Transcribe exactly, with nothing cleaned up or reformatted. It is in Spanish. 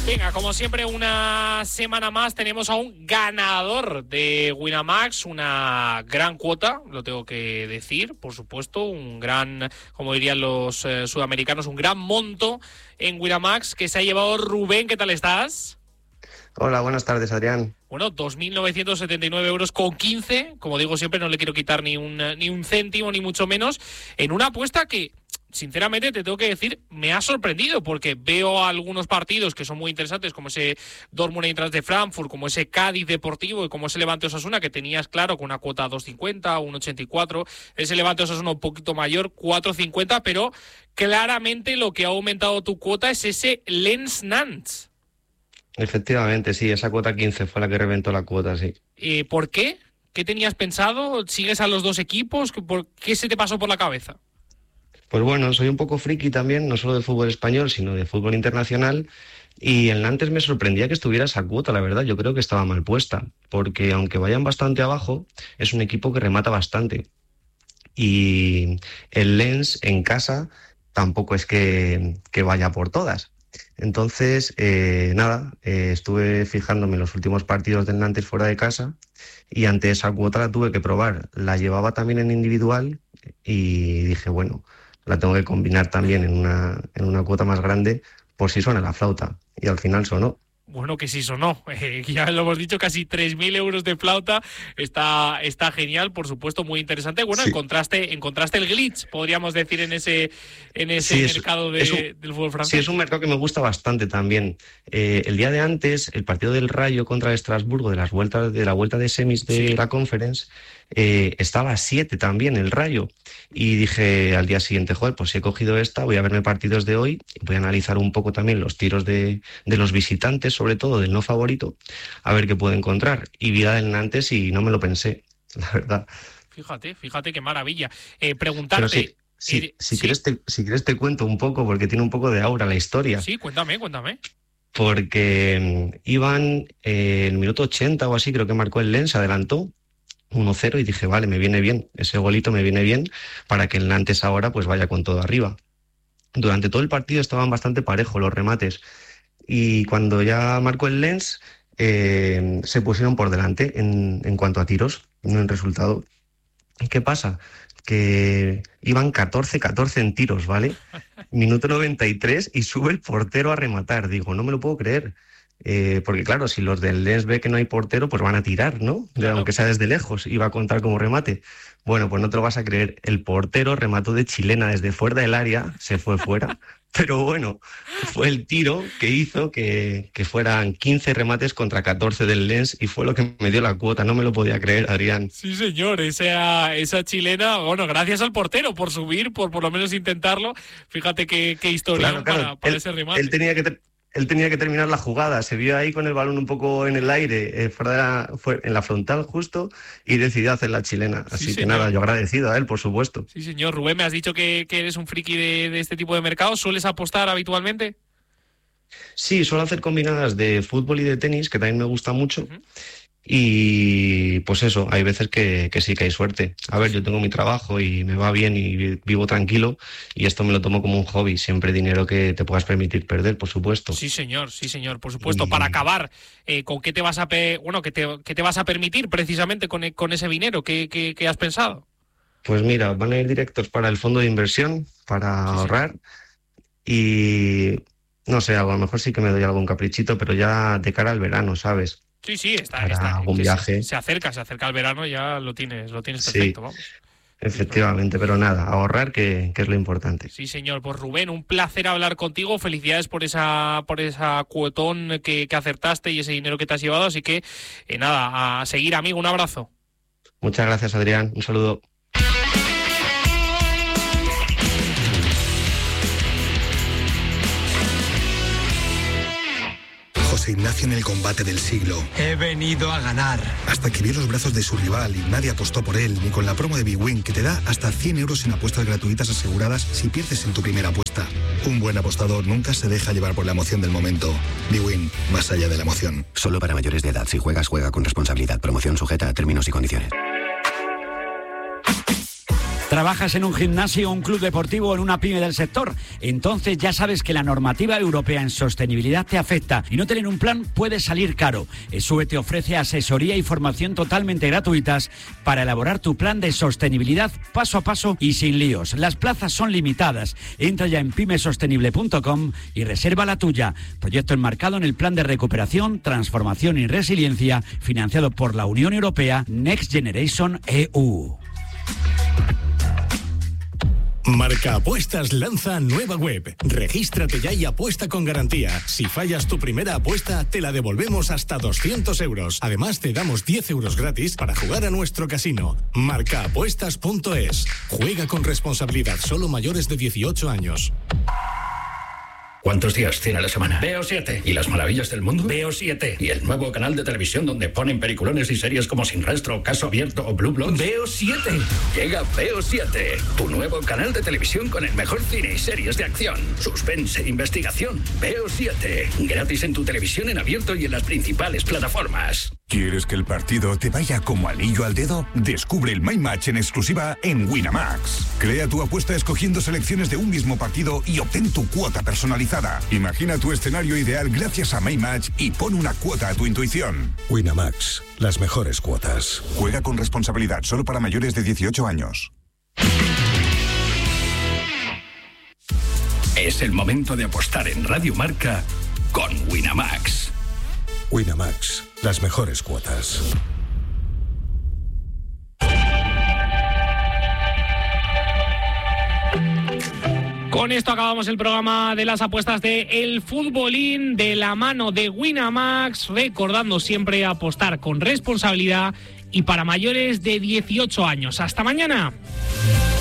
Venga, como siempre, una semana más tenemos a un ganador de Winamax, una gran cuota, lo tengo que decir, por supuesto, un gran, como dirían los eh, sudamericanos, un gran monto en Winamax que se ha llevado Rubén. ¿Qué tal estás? Hola, buenas tardes, Adrián. Bueno, dos mil novecientos setenta y nueve euros con quince, como digo siempre, no le quiero quitar ni un, ni un céntimo, ni mucho menos, en una apuesta que, sinceramente, te tengo que decir, me ha sorprendido, porque veo algunos partidos que son muy interesantes, como ese Dortmund Eintracht de Frankfurt, como ese Cádiz Deportivo y como ese Levante Osasuna, que tenías claro con una cuota dos cincuenta, uno ochenta y cuatro, ese Levante Osasuna un poquito mayor, cuatro cincuenta, pero claramente lo que ha aumentado tu cuota es ese Lens Nantes. Efectivamente, sí, esa cuota quince fue la que reventó la cuota, sí. Eh, ¿Por qué? ¿Qué tenías pensado? ¿Sigues a los dos equipos? ¿Por qué se te pasó por la cabeza? Pues bueno, soy un poco friki también, no solo de fútbol español, sino de fútbol internacional, y el Nantes me sorprendía que estuviera esa cuota, la verdad. Yo creo que estaba mal puesta, porque aunque vayan bastante abajo, es un equipo que remata bastante. Y el Lens en casa tampoco es que, que vaya por todas. Entonces, eh, nada, eh, estuve fijándome en los últimos partidos del Nantes fuera de casa y ante esa cuota la tuve que probar. La llevaba también en individual y dije, bueno, la tengo que combinar también en una, en una cuota más grande por si suena la flauta. Y al final sonó. Bueno, que sí sonó, eh, ya lo hemos dicho, casi tres mil euros de flauta, está, está genial, por supuesto, muy interesante. Bueno, sí. encontraste, encontraste el glitch, podríamos decir, en ese, en ese sí, mercado de, un, del fútbol francés. Sí, es un mercado que me gusta bastante también. Eh, el día de antes, el partido del Rayo contra el Estrasburgo, de las vueltas, de la vuelta de semis de sí. la Conference, eh, estaba a siete también el Rayo. Y dije al día siguiente, joder, pues si he cogido esta, voy a verme partidos de hoy, voy a analizar un poco también los tiros de, de los visitantes, sobre todo del no favorito, a ver qué puedo encontrar. Y vi la del Nantes y no me lo pensé, la verdad. Fíjate, fíjate qué maravilla. Eh, preguntarte... Sí, sí, eh, si, sí. quieres te, si quieres te cuento un poco, porque tiene un poco de aura la historia. Sí, cuéntame, cuéntame. Porque um, iban eh, en el minuto ochenta o así, creo que marcó el Lens, adelantó uno cero y dije, vale, me viene bien, ese golito me viene bien para que el Nantes ahora pues vaya con todo arriba. Durante todo el partido estaban bastante parejos los remates y cuando ya marcó el Lens eh, se pusieron por delante en, en cuanto a tiros, no en resultado. ¿Y qué pasa? Que iban catorce catorce en tiros, ¿vale? Minuto noventa y tres y sube el portero a rematar. Digo, no me lo puedo creer. Eh, porque claro, si los del Lens ve que no hay portero, pues van a tirar, ¿no? Claro. Aunque sea desde lejos, y va a contar como remate. Bueno, pues no te lo vas a creer. El portero remató de chilena desde fuera del área, se fue fuera. Pero bueno, fue el tiro que hizo que, que fueran quince remates contra catorce del Lens y fue lo que me dio la cuota. No me lo podía creer, Adrián. Sí, señor, esa, esa chilena, bueno, gracias al portero por subir, por por lo menos intentarlo. Fíjate qué, qué historia claro, claro. para, para él, ese remate. Él tenía que... Te... Él tenía que terminar la jugada, se vio ahí con el balón un poco en el aire, eh, fuera de la, fue en la frontal justo, y decidió hacer la chilena. Así sí, que señor. Nada, yo agradecido a él, por supuesto. Sí, señor. Rubén, me has dicho que, que eres un friki de, de este tipo de mercados. ¿Sueles apostar habitualmente? Sí, suelo hacer combinadas de fútbol y de tenis, que también me gusta mucho. Uh-huh. Y pues eso, hay veces que, que sí que hay suerte. A ver, yo tengo mi trabajo y me va bien y vivo tranquilo y esto me lo tomo como un hobby. Siempre dinero que te puedas permitir perder, por supuesto. Sí, señor, sí, señor, por supuesto. Y... Para acabar, eh, ¿con qué te vas a pe... bueno, qué te, qué te vas a permitir precisamente con, con ese dinero? ¿Qué, qué, qué has pensado? Pues mira, van a ir directos para el fondo de inversión, para sí, ahorrar sí. Y no sé, a lo mejor sí que me doy algún caprichito, pero ya de cara al verano, ¿sabes? Sí, sí, está, para está un viaje. Se, se acerca, se acerca el verano, ya lo tienes, lo tienes perfecto, sí, vamos. Efectivamente, pero nada, ahorrar que, que es lo importante. Sí, señor. Pues Rubén, un placer hablar contigo. Felicidades por esa, por esa cuotón que, que acertaste y ese dinero que te has llevado. Así que eh, nada, a seguir, amigo. Un abrazo. Muchas gracias, Adrián. Un saludo. José Ignacio en el combate del siglo. He venido a ganar. Hasta que vio los brazos de su rival y nadie apostó por él, ni con la promo de BWin, que te da hasta cien euros en apuestas gratuitas aseguradas si pierdes en tu primera apuesta. Un buen apostador nunca se deja llevar por la emoción del momento. BWin, más allá de la emoción. Solo para mayores de edad. Si juegas, juega con responsabilidad. Promoción sujeta a términos y condiciones. ¿Trabajas en un gimnasio, un club deportivo o en una pyme del sector? Entonces ya sabes que la normativa europea en sostenibilidad te afecta y no tener un plan puede salir caro. ESUE te ofrece asesoría y formación totalmente gratuitas para elaborar tu plan de sostenibilidad paso a paso y sin líos. Las plazas son limitadas. Entra ya en pymesostenible punto com y reserva la tuya. Proyecto enmarcado en el Plan de Recuperación, Transformación y Resiliencia financiado por la Unión Europea Next Generation E U. Marca Apuestas lanza nueva web. Regístrate ya y apuesta con garantía. Si fallas tu primera apuesta, te la devolvemos hasta doscientos euros. Además, te damos diez euros gratis para jugar a nuestro casino. marca apuestas punto es. Juega con responsabilidad. Solo mayores de dieciocho años. ¿Cuántos días tiene la semana? Veo siete. ¿Y las maravillas del mundo? Veo siete. ¿Y el nuevo canal de televisión donde ponen peliculones y series como Sin Rastro, Caso Abierto o Blue Bloods? Veo siete. Llega Veo siete, tu nuevo canal de televisión con el mejor cine y series de acción, suspense, investigación. Veo siete. Gratis en tu televisión en abierto y en las principales plataformas. ¿Quieres que el partido te vaya como anillo al dedo? Descubre el My Match en exclusiva en Winamax. Crea tu apuesta escogiendo selecciones de un mismo partido y obtén tu cuota personalizada. Imagina tu escenario ideal gracias a My Match y pon una cuota a tu intuición. Winamax, las mejores cuotas. Juega con responsabilidad, solo para mayores de dieciocho años. Es el momento de apostar en Radio Marca con Winamax. Winamax, las mejores cuotas. Con esto acabamos el programa de las apuestas de El Futbolín de la mano de Winamax, recordando siempre apostar con responsabilidad y para mayores de dieciocho años. ¡Hasta mañana!